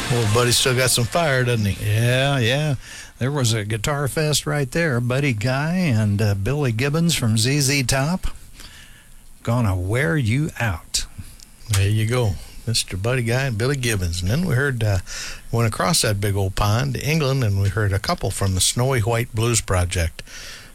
Well, Buddy still got some fire, doesn't he? Yeah, yeah. There was a guitar fest right there. Buddy Guy and Billy Gibbons from ZZ Top. Gonna wear you out. There you go. Mr. Buddy Guy and Billy Gibbons. And then we heard, went across that big old pond to England, and we heard a couple from the Snowy White Blues Project.